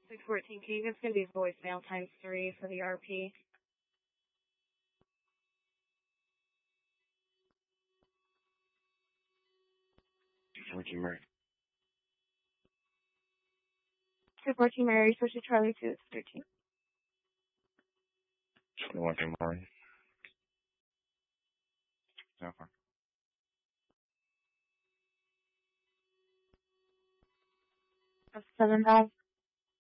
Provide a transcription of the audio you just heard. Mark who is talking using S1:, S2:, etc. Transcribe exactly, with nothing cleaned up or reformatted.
S1: six fourteen, can you just give these voicemail times three for the R P?
S2: fourteen Mary.
S1: two fourteen Mary, switch to Charlie two thirteen.
S2: twenty-one through Murray. So far.
S1: seven five.